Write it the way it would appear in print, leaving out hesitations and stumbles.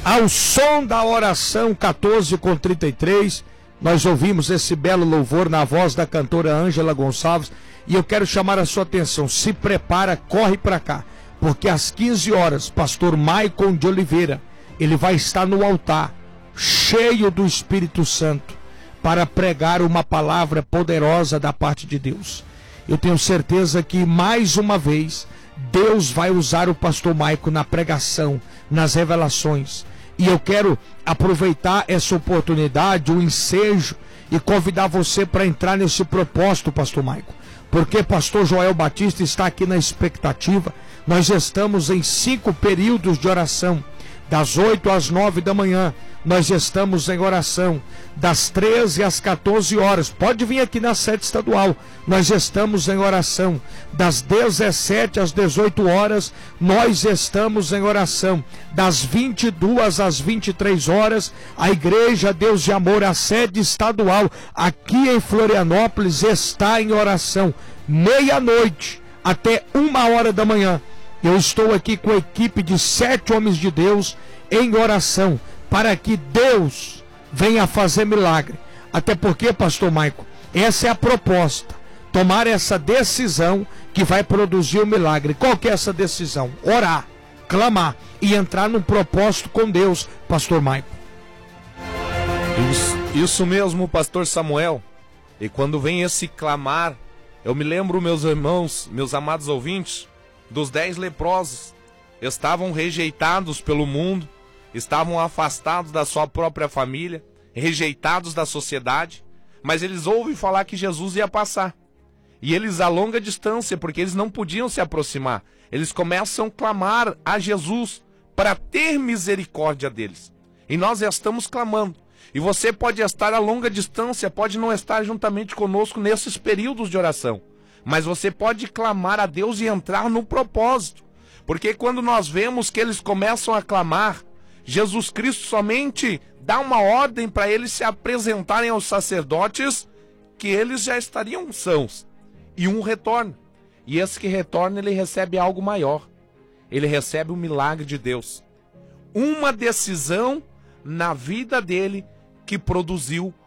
Ao som da oração 14:33, nós ouvimos esse belo louvor na voz da cantora Ângela Gonçalves, e eu quero chamar a sua atenção. Se prepara, corre para cá, porque às 15 horas, pastor Maicon de Oliveira, ele vai estar no altar, cheio do Espírito Santo, para pregar uma palavra poderosa da parte de Deus. Eu tenho certeza que mais uma vez Deus vai usar o pastor Maicon na pregação, nas revelações. E eu quero aproveitar essa oportunidade, o ensejo, e convidar você para entrar nesse propósito, pastor Maicon. Porque pastor Joel Batista está aqui na expectativa. Nós estamos em 5 períodos de oração. Das 8 às 9 da manhã, nós estamos em oração. Das 13 às 14 horas, pode vir aqui na sede estadual, nós estamos em oração. Das 17 às 18 horas, nós estamos em oração. Das 22 às 23 horas, a Igreja Deus de Amor, a sede estadual, aqui em Florianópolis, está em oração. Meia-noite até 1 hora da manhã. Eu estou aqui com a equipe de 7 homens de Deus em oração, para que Deus venha fazer milagre. Até porque, pastor Maicon, essa é a proposta, tomar essa decisão que vai produzir o milagre. Qual que é essa decisão? Orar, clamar e entrar num propósito com Deus, pastor Maicon. Isso mesmo, pastor Samuel. E quando vem esse clamar, eu me lembro, meus irmãos, meus amados ouvintes, dos 10 leprosos. Estavam rejeitados pelo mundo, estavam afastados da sua própria família, rejeitados da sociedade, mas eles ouvem falar que Jesus ia passar. E eles a longa distância, porque eles não podiam se aproximar, eles começam a clamar a Jesus para ter misericórdia deles. E nós estamos clamando. E você pode estar a longa distância, pode não estar juntamente conosco nesses períodos de oração, mas você pode clamar a Deus e entrar no propósito. Porque quando nós vemos que eles começam a clamar, Jesus Cristo somente dá uma ordem para eles se apresentarem aos sacerdotes, que eles já estariam sãos. E um retorna. E esse que retorna, ele recebe algo maior. Ele recebe o milagre de Deus. Uma decisão na vida dele que produziu